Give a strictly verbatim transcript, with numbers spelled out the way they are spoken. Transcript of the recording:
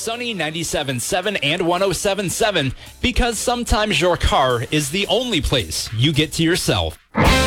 Sunny ninety-seven point seven and one oh seven point seven, because sometimes your car is the only place you get to yourself.